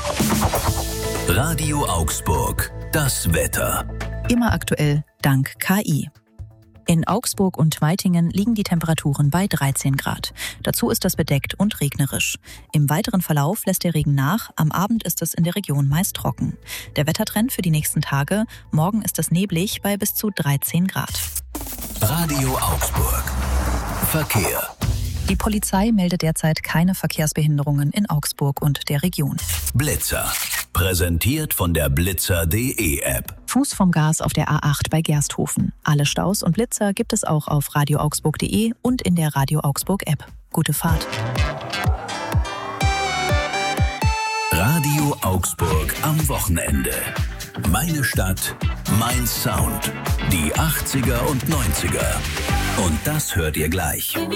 Radio Augsburg, das Wetter. Immer aktuell dank KI. In Augsburg und Weitingen liegen die Temperaturen bei 13 Grad. Dazu ist es bedeckt und regnerisch. Im weiteren Verlauf lässt der Regen nach. Am Abend ist es in der Region meist trocken. Der Wettertrend für die nächsten Tage: morgen ist es neblig bei bis zu 13 Grad. Radio Augsburg. Verkehr. Die Polizei meldet derzeit keine Verkehrsbehinderungen in Augsburg und der Region. Blitzer. Präsentiert von der Blitzer.de App. Fuß vom Gas auf der A8 bei Gersthofen. Alle Staus und Blitzer gibt es auch auf radioaugsburg.de und in der Radio Augsburg App. Gute Fahrt. Radio Augsburg am Wochenende. Meine Stadt, mein Sound. Die 80er und 90er. Und das hört ihr gleich.